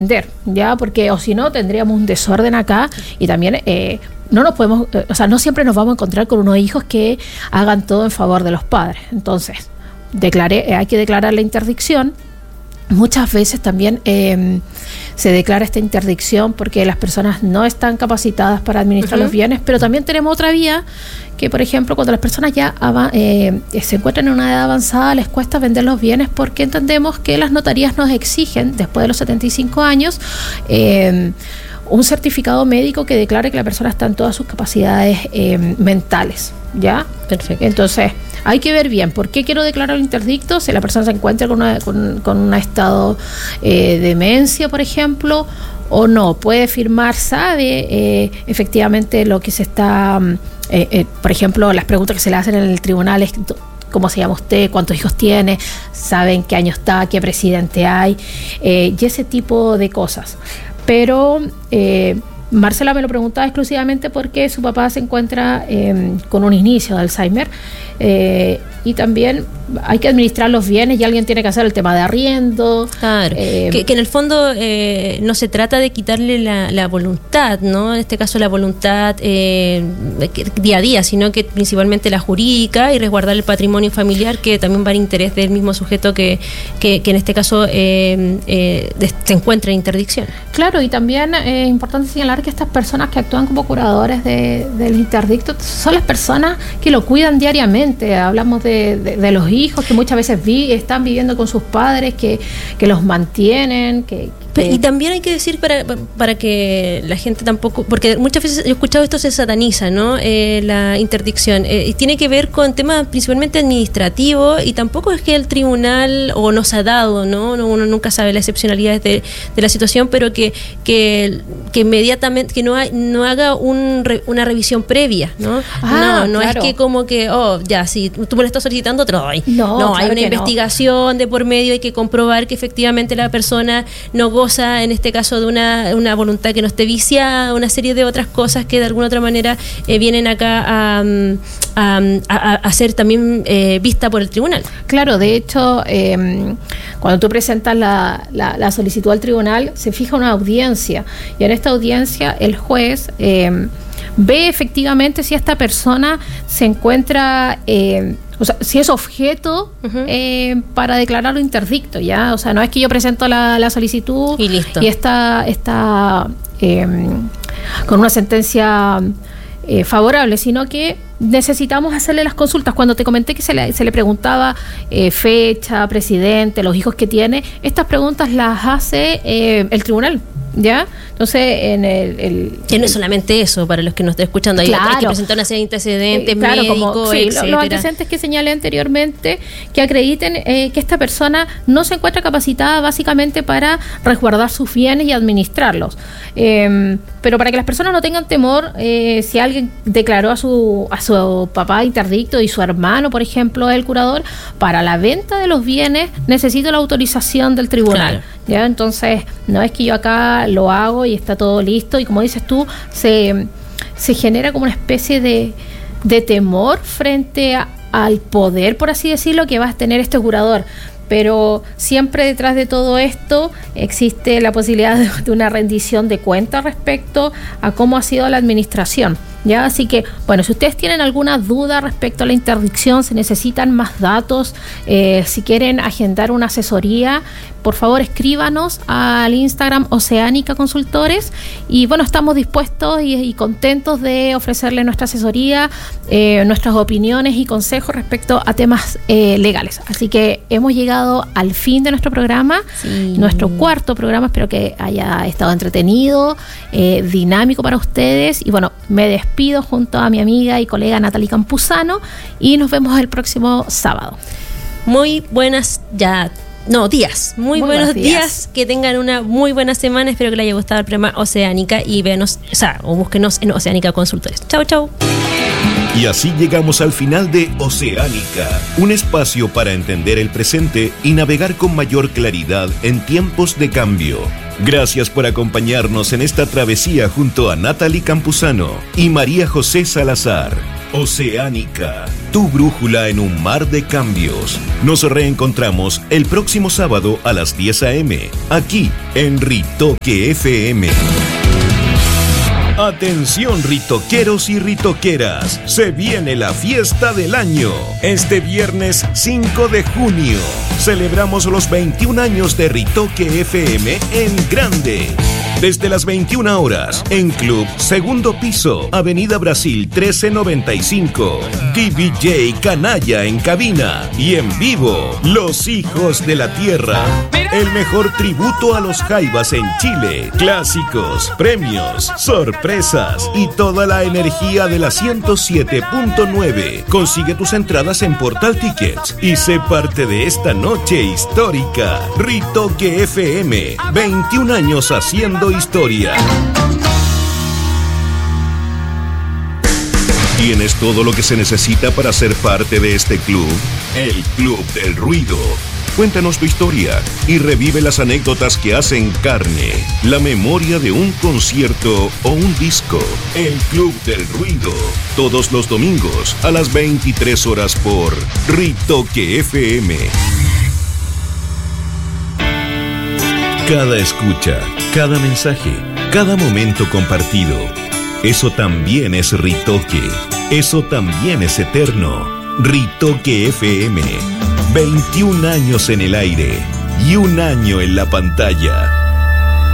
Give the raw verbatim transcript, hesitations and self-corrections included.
ya, porque o si no tendríamos un desorden acá y también eh, no nos podemos, eh, o sea, no siempre nos vamos a encontrar con unos hijos que hagan todo en favor de los padres. Entonces, declaré, eh, hay que declarar la interdicción. Muchas veces también eh, se declara esta interdicción porque las personas no están capacitadas para administrar uh-huh. los bienes, pero también tenemos otra vía que, por ejemplo, cuando las personas ya eh, se encuentran en una edad avanzada, les cuesta vender los bienes porque entendemos que las notarías nos exigen, después de los setenta y cinco años, eh, un certificado médico que declare que la persona está en todas sus capacidades eh, mentales, ¿ya? Perfecto. Entonces, hay que ver bien por qué quiero declarar el interdicto. Si la persona se encuentra con, una, con, con un estado eh, de demencia, por ejemplo, o no, puede firmar, sabe eh, efectivamente lo que se está, eh, eh, por ejemplo, las preguntas que se le hacen en el tribunal es cómo se llama usted, cuántos hijos tiene, saben qué año está, qué presidente hay, eh, y ese tipo de cosas. Pero eh, Marcela me lo preguntaba exclusivamente porque su papá se encuentra eh, con un inicio de Alzheimer eh, y también hay que administrar los bienes y alguien tiene que hacer el tema de arriendo. Claro, eh, que, que en el fondo eh, no se trata de quitarle la, la voluntad, ¿no? En este caso la voluntad eh, día a día, sino que principalmente la jurídica y resguardar el patrimonio familiar, que también va en interés del mismo sujeto que, que, que en este caso eh, eh, se encuentra en interdicción. Claro, y también es eh, importante señalar que estas personas que actúan como curadores de, del interdicto son las personas que lo cuidan diariamente. Hablamos de, de, de los hijos que muchas veces vi, están viviendo con sus padres, que, que los mantienen, que, que... Y también hay que decir para, para que la gente tampoco, porque muchas veces yo he escuchado esto se sataniza, ¿no? Eh, la interdicción, eh, y tiene que ver con temas principalmente administrativos, y tampoco es que el tribunal o nos ha dado, ¿no? Uno nunca sabe las excepcionalidades de, de la situación, pero que, que, que inmediatamente, que no, hay, no haga un, una revisión previa, ¿no? Ah, no, no claro. Es que como que, oh, ya, si tú me lo estás solicitando, te lo doy. No, no claro, hay una investigación no. de por medio, hay que comprobar que efectivamente la persona no goza, en este caso, de una, una voluntad que no esté viciada, una serie de otras cosas que de alguna otra manera eh, vienen acá a, a, a, a ser también eh, vista por el tribunal. Claro, de hecho, eh, cuando tú presentas la, la, la solicitud al tribunal, se fija una audiencia, y en esta audiencia el juez eh, ve efectivamente si esta persona se encuentra... Eh, o sea, si es objeto uh-huh. eh, para declararlo interdicto, ¿ya? O sea, no es que yo presento la, la solicitud y listo. Y está, está eh, con una sentencia eh, favorable, sino que necesitamos hacerle las consultas. Cuando te comenté que se le, se le preguntaba eh, fecha, presidente, los hijos que tiene, estas preguntas las hace eh, el tribunal, ¿ya? Entonces, en el... el que no es solamente eso, para los que nos estén escuchando, claro, hay que presentar una serie de antecedentes, eh, claro, médicos, como, sí, etcétera. Los antecedentes que señalé anteriormente, que acrediten eh, que esta persona no se encuentra capacitada básicamente para resguardar sus bienes y administrarlos. Eh, pero para que las personas no tengan temor, eh, si alguien declaró a su, a su papá interdicto y su hermano, por ejemplo, es el curador, para la venta de los bienes necesito la autorización del tribunal. Claro. ¿Ya? Entonces, no es que yo acá lo hago y está todo listo, y como dices tú, se, se genera como una especie de, de temor frente a, al poder, por así decirlo, que va a tener este curador. Pero siempre detrás de todo esto existe la posibilidad de, de una rendición de cuentas respecto a cómo ha sido la administración, ¿ya? Así que, bueno, si ustedes tienen alguna duda respecto a la interdicción, si necesitan más datos, eh, si quieren agendar una asesoría, por favor escríbanos al Instagram Oceánica Consultores, y bueno, estamos dispuestos y, y contentos de ofrecerle nuestra asesoría, eh, nuestras opiniones y consejos respecto a temas eh, legales. Así que hemos llegado al fin de nuestro programa, sí. nuestro cuarto programa. Espero que haya estado entretenido, eh, dinámico para ustedes, y bueno, me despido junto a mi amiga y colega Natalie Campuzano, y nos vemos el próximo sábado. Muy buenas ya No, días. Muy, muy buenos, buenos días. días. Que tengan una muy buena semana. Espero que les haya gustado el programa Oceánica, y véanos, o sea, o búsquenos en Oceánica Consultores. Chau, chau. Y así llegamos al final de Oceánica, un espacio para entender el presente y navegar con mayor claridad en tiempos de cambio. Gracias por acompañarnos en esta travesía junto a Natalie Campuzano y María José Salazar. Oceánica, tu brújula en un mar de cambios. Nos reencontramos el próximo sábado a las diez a eme, aquí en Ritoque F M. Atención ritoqueros y ritoqueras, se viene la fiesta del año. Este viernes cinco de junio celebramos los veintiún años de Ritoque F M en grande. Desde las veintiuna horas, en Club Segundo Piso, Avenida Brasil trece noventa y cinco. D J Canalla en cabina y en vivo, Los Hijos de la Tierra. El mejor tributo a los Jaivas en Chile. Clásicos, premios, sorpresas y toda la energía de la ciento siete punto nueve. Consigue tus entradas en Portal Tickets y sé parte de esta noche histórica. Ritoque F M, veintiún años haciendo historia. ¿Tienes todo lo que se necesita para ser parte de este club? El Club del Ruido. Cuéntanos tu historia y revive las anécdotas que hacen carne la memoria de un concierto o un disco. El Club del Ruido, todos los domingos a las veintitrés horas por Ritoque F M. Cada escucha, cada mensaje, cada momento compartido, eso también es Ritoque, eso también es eterno. Ritoque F M, veintiún años en el aire y un año en la pantalla.